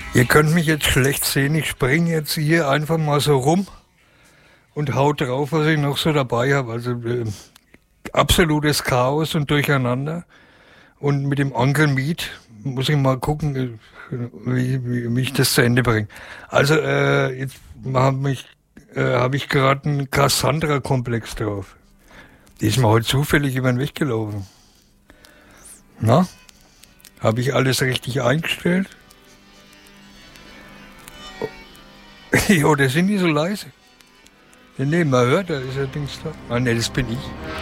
Ihr könnt mich jetzt schlecht sehen. Ich springe jetzt hier einfach mal so rum und hau drauf, was ich noch so dabei habe. Also absolutes Chaos und Durcheinander. Und mit dem Onkel Meat muss ich mal gucken, wie ich das zu Ende bringe. Also jetzt hab ich gerade einen Cassandra-Komplex drauf. Die ist mir heute zufällig über den Weg gelaufen. Na? Habe ich alles richtig eingestellt? Jo, das sind die so leise. Nee, man hört, da ist ja Dings da. Ah, nee, das bin ich.